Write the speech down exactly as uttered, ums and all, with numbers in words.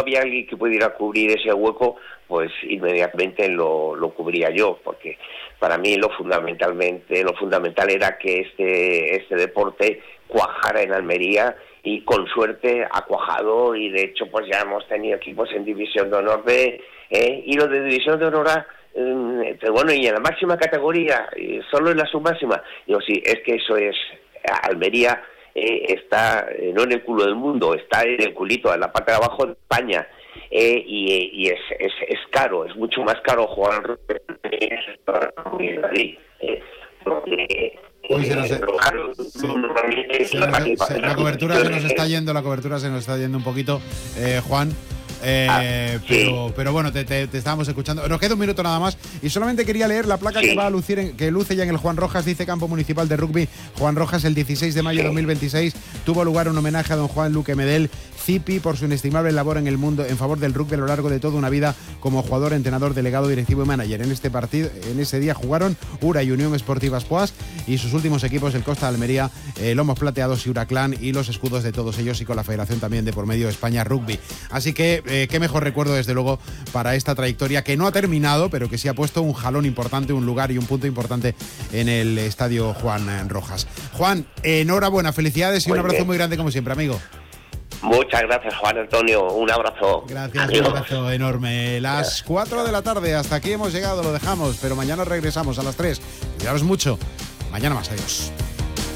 había alguien que pudiera cubrir ese hueco, pues inmediatamente lo, lo cubría yo, porque para mí lo fundamentalmente, lo fundamental era que este, este deporte cuajara en Almería, y con suerte ha cuajado, y de hecho pues ya hemos tenido equipos en División de Honor B, eh, y los de División de Honor A, eh, pero bueno, y en la máxima categoría, eh, solo en la submáxima. Digo, sí, es que eso es, Almería eh, está eh, no en el culo del mundo, está en el culito, en la parte de abajo de España, eh, y, y es, es, es caro, es mucho más caro jugar eh, porque Uy, se nos, se, se nos, se, la cobertura se nos está yendo, la cobertura se nos está yendo un poquito, eh, Juan. Eh, ah, sí. pero, pero bueno, te, te, te estábamos escuchando. Nos queda un minuto nada más y solamente quería leer la placa sí. que va a lucir en, que luce ya en el Juan Rojas. Dice Campo Municipal de Rugby Juan Rojas, el dieciséis de mayo de sí. dos mil veintiséis tuvo lugar un homenaje a don Juan Luque Medel Zipi por su inestimable labor en el mundo en favor del rugby a lo largo de toda una vida como jugador, entrenador, delegado, directivo y manager. En este partido, en ese día jugaron Ura y Unión Esportiva Espoas y sus últimos equipos, el Costa de Almería, eh, Lomos Plateados y Huraclán, y los escudos de todos ellos, y con la federación también de por medio España Rugby. Así que eh, qué mejor recuerdo desde luego para esta trayectoria que no ha terminado, pero que sí ha puesto un jalón importante, un lugar y un punto importante en el estadio Juan Rojas. Juan, enhorabuena, felicidades y muy un abrazo bien. Muy grande como siempre, amigo. Muchas gracias, Juan Antonio. Un abrazo. Gracias, adiós. Un abrazo enorme. Las cuatro de la tarde, hasta aquí hemos llegado, lo dejamos, pero mañana regresamos a las tres. Cuidaos mucho. Mañana más, adiós.